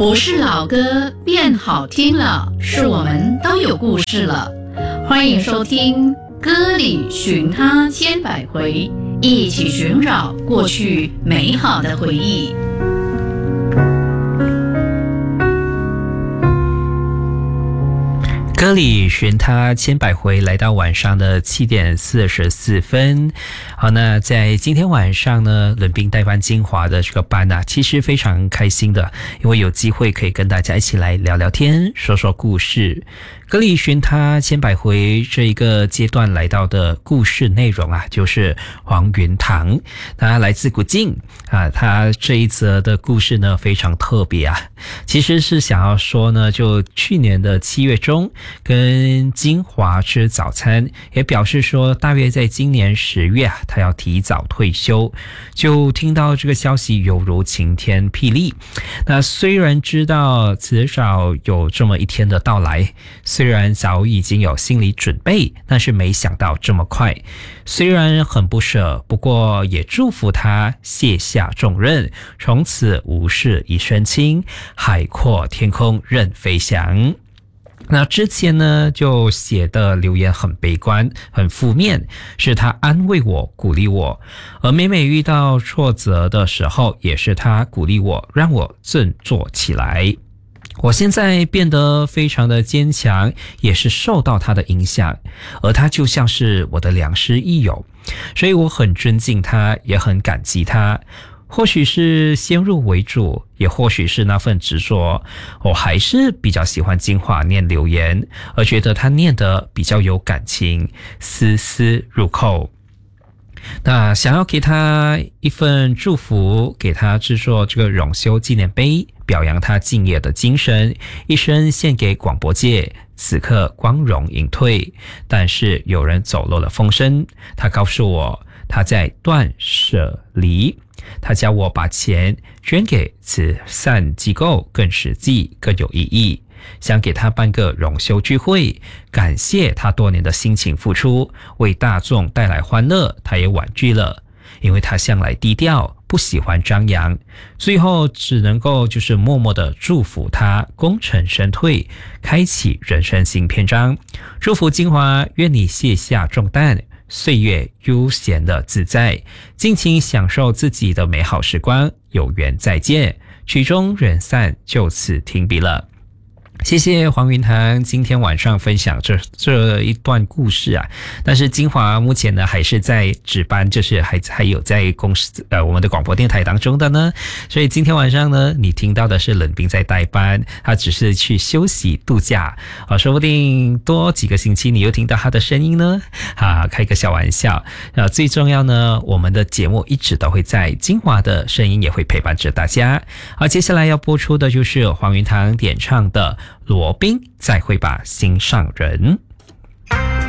不是老歌变好听了，是我们都有故事了。欢迎收听《歌里寻他千百回》，一起寻找过去美好的回忆。 歌里寻他千百回，来到晚上的7点44分。好，那在今天晚上呢，冷冰代班精华的这个班啊，其实非常开心的，因为有机会可以跟大家一起来聊聊天，说说故事。歌里寻他千百回这一个阶段来到的故事内容啊，就是黄云堂，他来自古晋啊，他这一则的故事呢非常特别啊，其实是想要说呢，就去年的7月中跟金华吃早餐，也表示说大约在今年10月啊，他要提早退休，就听到这个消息犹如晴天霹雳。那虽然知道迟早有这么一天的到来，虽然早已经有心理准备，但是没想到这么快。虽然很不舍，不过也祝福他卸下重任，从此无事一身轻，海阔天空任飞翔。那之前呢，就写的留言很悲观，很负面，是他安慰我，鼓励我，而每每遇到挫折的时候，也是他鼓励我，让我振作起来。我现在变得非常的坚强，也是受到他的影响，而他就像是我的良师益友，所以我很尊敬他，也很感激他。或许是先入为主，也或许是那份执着，我还是比较喜欢金华念留言，而觉得他念得比较有感情，丝丝入扣。那想要给他一份祝福，给他制作这个永修纪念碑，表扬他敬业的精神，一生献给广播界。此刻光荣隐退，但是有人走漏了风声，他告诉我他在断舍离，他教我把钱捐给慈善机构，更实际更有意义。想给他办个永修聚会，感谢他多年的辛勤付出，为大众带来欢乐，他也婉拒了，因为他向来低调，不喜欢张扬，最后只能够就是默默的祝福他功成身退，开启人生新篇章。祝福金华，愿你卸下重担，岁月悠闲的自在，尽情享受自己的美好时光，有缘再见，曲终人散，就此停笔了。谢谢黄云堂今天晚上分享这一段故事啊，但是金华目前呢还是在值班，就是还有在我们的广播电台当中的呢，所以今天晚上呢你听到的是冷冰在代班，他只是去休息度假啊，说不定多几个星期你又听到他的声音呢啊，开个小玩笑最重要呢，我们的节目一直都会在，金华的声音也会陪伴着大家。好，接下来要播出的就是黄云堂点唱的罗宾再会吧心上人。